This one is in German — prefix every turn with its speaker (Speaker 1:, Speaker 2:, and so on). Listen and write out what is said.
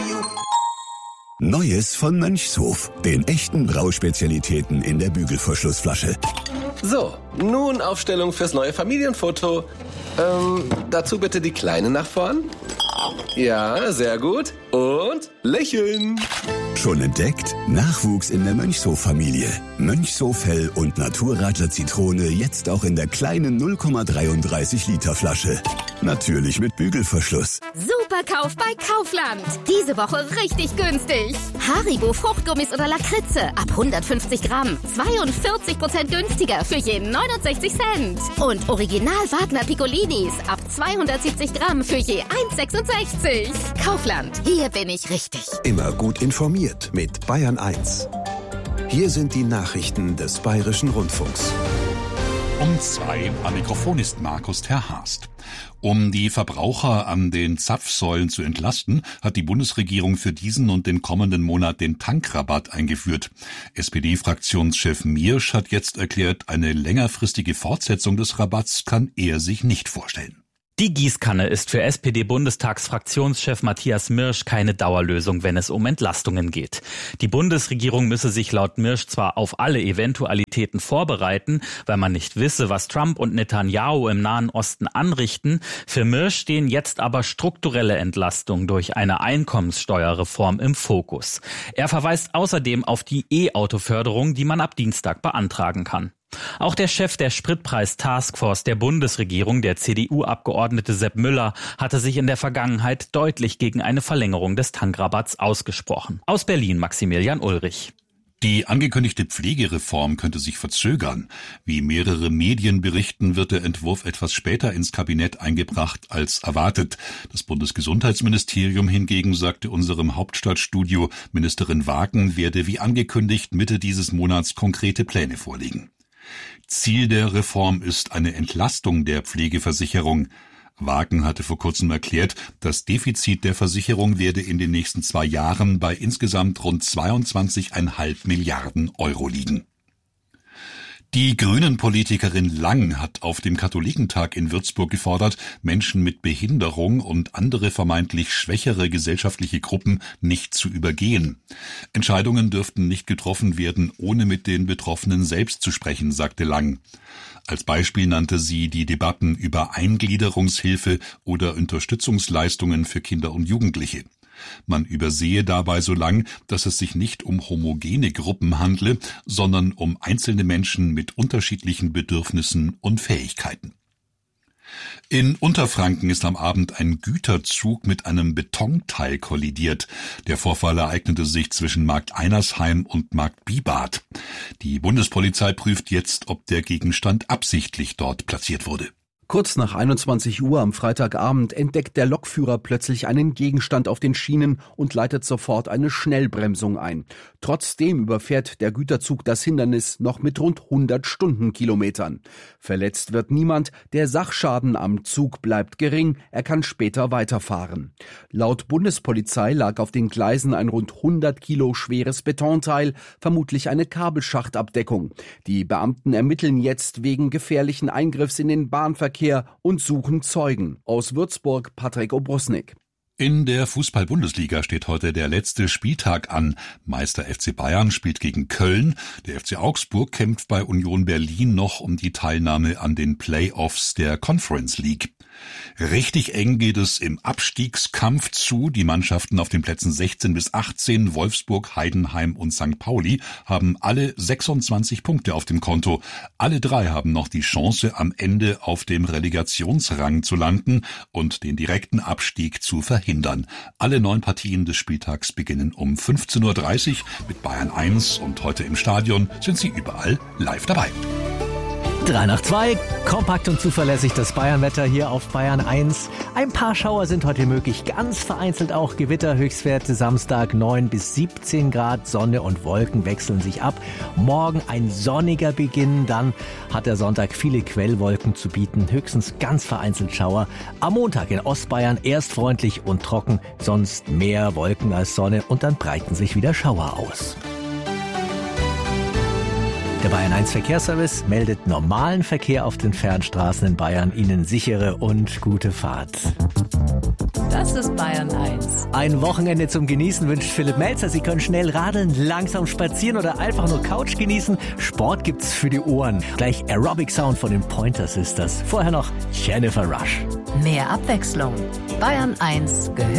Speaker 1: Neues von Mönchshof, den echten Brauspezialitäten in der Bügelverschlussflasche.
Speaker 2: So, nun Aufstellung fürs neue Familienfoto. Dazu bitte die Kleine nach vorn. Ja, sehr gut. Und lächeln.
Speaker 1: Schon entdeckt? Nachwuchs in der Mönchshof-Familie. Mönchshof Hell und Naturradler Zitrone jetzt auch in der kleinen 0,33 Liter Flasche. Natürlich mit Bügelverschluss.
Speaker 3: Super Kauf bei Kaufland. Diese Woche richtig günstig. Haribo Fruchtgummis oder Lakritze ab 150 Gramm. 42% günstiger für je 69 Cent. Und Original Wagner Piccolinis ab 270 Gramm für je 1,66. Kaufland, hier bin ich richtig.
Speaker 4: Immer gut informiert mit Bayern 1. Hier sind die Nachrichten des Bayerischen Rundfunks.
Speaker 5: Um 2 am Mikrofon ist Markus Terhast. Um die Verbraucher an den Zapfsäulen zu entlasten, hat die Bundesregierung für diesen und den kommenden Monat den Tankrabatt eingeführt. SPD-Fraktionschef Miersch hat jetzt erklärt, eine längerfristige Fortsetzung des Rabatts kann er sich nicht vorstellen.
Speaker 6: Die Gießkanne ist für SPD-Bundestagsfraktionschef Matthias Miersch keine Dauerlösung, wenn es um Entlastungen geht. Die Bundesregierung müsse sich laut Miersch zwar auf alle Eventualitäten vorbereiten, weil man nicht wisse, was Trump und Netanyahu im Nahen Osten anrichten. Für Miersch stehen jetzt aber strukturelle Entlastungen durch eine Einkommenssteuerreform im Fokus. Er verweist außerdem auf die E-Auto-Förderung, die man ab Dienstag beantragen kann. Auch der Chef der Spritpreis-Taskforce der Bundesregierung, der CDU-Abgeordnete Sepp Müller, hatte sich in der Vergangenheit deutlich gegen eine Verlängerung des Tankrabatts ausgesprochen. Aus Berlin Maximilian Ulrich.
Speaker 5: Die angekündigte Pflegereform könnte sich verzögern. Wie mehrere Medien berichten, wird der Entwurf etwas später ins Kabinett eingebracht als erwartet. Das Bundesgesundheitsministerium hingegen sagte unserem Hauptstadtstudio, Ministerin Wagen werde wie angekündigt Mitte dieses Monats konkrete Pläne vorlegen. Ziel der Reform ist eine Entlastung der Pflegeversicherung. Wagen hatte vor kurzem erklärt, das Defizit der Versicherung werde in den nächsten 2 Jahren bei insgesamt rund 22,5 Milliarden Euro liegen. Die Grünen-Politikerin Lang hat auf dem Katholikentag in Würzburg gefordert, Menschen mit Behinderung und andere vermeintlich schwächere gesellschaftliche Gruppen nicht zu übergehen. Entscheidungen dürften nicht getroffen werden, ohne mit den Betroffenen selbst zu sprechen, sagte Lang. Als Beispiel nannte sie die Debatten über Eingliederungshilfe oder Unterstützungsleistungen für Kinder und Jugendliche. Man übersehe dabei so lang, dass es sich nicht um homogene Gruppen handle, sondern um einzelne Menschen mit unterschiedlichen Bedürfnissen und Fähigkeiten. In Unterfranken ist am Abend ein Güterzug mit einem Betonteil kollidiert. Der Vorfall ereignete sich zwischen Markt Einersheim und Markt Bibart. Die Bundespolizei prüft jetzt, ob der Gegenstand absichtlich dort platziert wurde.
Speaker 7: Kurz nach 21 Uhr am Freitagabend entdeckt der Lokführer plötzlich einen Gegenstand auf den Schienen und leitet sofort eine Schnellbremsung ein. Trotzdem überfährt der Güterzug das Hindernis noch mit rund 100 Stundenkilometern. Verletzt wird niemand, der Sachschaden am Zug bleibt gering, er kann später weiterfahren. Laut Bundespolizei lag auf den Gleisen ein rund 100 Kilo schweres Betonteil, vermutlich eine Kabelschachtabdeckung. Die Beamten ermitteln jetzt wegen gefährlichen Eingriffs in den Bahnverkehr und suchen Zeugen. Aus Würzburg Patrick Obrusnik.
Speaker 5: In der Fußball-Bundesliga steht heute der letzte Spieltag an. Meister FC Bayern spielt gegen Köln. Der FC Augsburg kämpft bei Union Berlin noch um die Teilnahme an den Playoffs der Conference League. Richtig eng geht es im Abstiegskampf zu. Die Mannschaften auf den Plätzen 16 bis 18, Wolfsburg, Heidenheim und St. Pauli, haben alle 26 Punkte auf dem Konto. Alle 3 haben noch die Chance, am Ende auf dem Relegationsrang zu landen und den direkten Abstieg zu verhindern. Alle 9 Partien des Spieltags beginnen um 15:30 Uhr mit Bayern 1 und heute im Stadion sind sie überall live dabei.
Speaker 8: 3 nach 2, kompakt und zuverlässig das Bayernwetter hier auf Bayern 1. Ein paar Schauer sind heute möglich, ganz vereinzelt auch Gewitter, Höchstwerte Samstag 9 bis 17 Grad, Sonne und Wolken wechseln sich ab. Morgen ein sonniger Beginn, dann hat der Sonntag viele Quellwolken zu bieten, höchstens ganz vereinzelt Schauer. Am Montag in Ostbayern erst freundlich und trocken, sonst mehr Wolken als Sonne und dann breiten sich wieder Schauer aus. Der Bayern 1 Verkehrsservice meldet normalen Verkehr auf den Fernstraßen in Bayern. Ihnen sichere und gute Fahrt.
Speaker 9: Das ist Bayern 1.
Speaker 8: Ein Wochenende zum Genießen wünscht Philipp Melzer. Sie können schnell radeln, langsam spazieren oder einfach nur Couch genießen. Sport gibt's für die Ohren. Gleich Aerobic Sound von den Pointer Sisters. Vorher noch Jennifer Rush.
Speaker 9: Mehr Abwechslung. Bayern 1 gehört